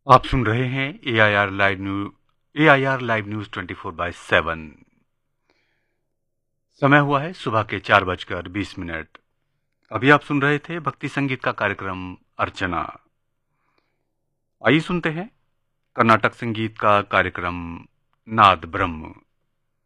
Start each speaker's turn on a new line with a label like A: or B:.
A: आप सुन रहे हैं ए आई आर लाइव न्यूज 24/7। समय हुआ है सुबह के 4:20। अभी आप सुन रहे थे भक्ति संगीत का कार्यक्रम अर्चना। आइए सुनते हैं कर्नाटक संगीत का कार्यक्रम नाद ब्रह्म।